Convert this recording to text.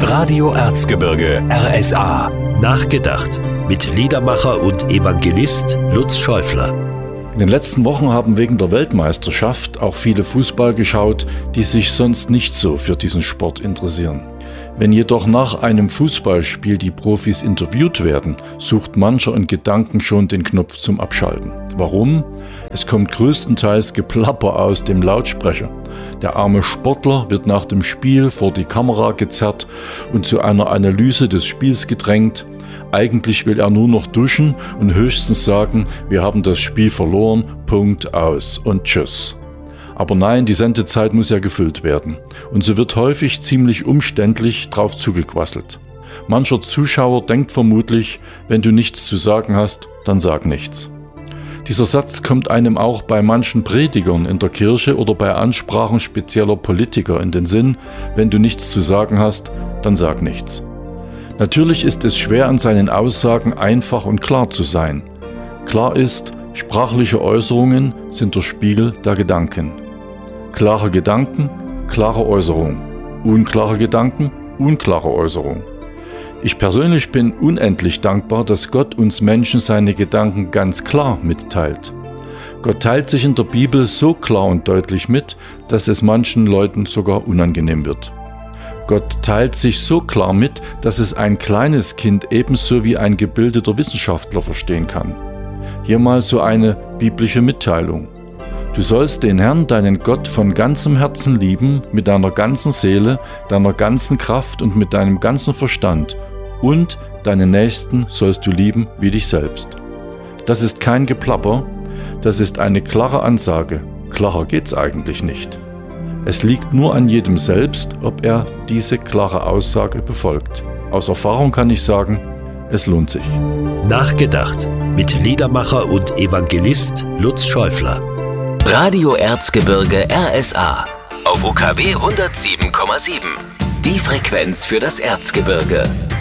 Radio Erzgebirge RSA. Nachgedacht mit Liedermacher und Evangelist Lutz Schäufler. In den letzten Wochen haben wegen der Weltmeisterschaft auch viele Fußball geschaut, die sich sonst nicht so für diesen Sport interessieren. Wenn jedoch nach einem Fußballspiel die Profis interviewt werden, sucht mancher in Gedanken schon den Knopf zum Abschalten. Warum? Es kommt größtenteils Geplapper aus dem Lautsprecher. Der arme Sportler wird nach dem Spiel vor die Kamera gezerrt und zu einer Analyse des Spiels gedrängt. Eigentlich will er nur noch duschen und höchstens sagen, wir haben das Spiel verloren, Punkt, aus und tschüss. Aber nein, die Sendezeit muss ja gefüllt werden. Und so wird häufig ziemlich umständlich drauf zugequasselt. Mancher Zuschauer denkt vermutlich, wenn du nichts zu sagen hast, dann sag nichts. Dieser Satz kommt einem auch bei manchen Predigern in der Kirche oder bei Ansprachen spezieller Politiker in den Sinn, wenn du nichts zu sagen hast, dann sag nichts. Natürlich ist es schwer, an seinen Aussagen einfach und klar zu sein. Klar ist, sprachliche Äußerungen sind der Spiegel der Gedanken. Klare Gedanken, klare Äußerung. Unklare Gedanken, unklare Äußerung. Ich persönlich bin unendlich dankbar, dass Gott uns Menschen seine Gedanken ganz klar mitteilt. Gott teilt sich in der Bibel so klar und deutlich mit, dass es manchen Leuten sogar unangenehm wird. Gott teilt sich so klar mit, dass es ein kleines Kind ebenso wie ein gebildeter Wissenschaftler verstehen kann. Hier mal so eine biblische Mitteilung. Du sollst den Herrn, deinen Gott, von ganzem Herzen lieben, mit deiner ganzen Seele, deiner ganzen Kraft und mit deinem ganzen Verstand. Und deinen Nächsten sollst du lieben wie dich selbst. Das ist kein Geplapper, das ist eine klare Ansage. Klarer geht's eigentlich nicht. Es liegt nur an jedem selbst, ob er diese klare Aussage befolgt. Aus Erfahrung kann ich sagen, es lohnt sich. Nachgedacht mit Liedermacher und Evangelist Lutz Schäufler. Radio Erzgebirge RSA auf UKW 107,7. Die Frequenz für das Erzgebirge.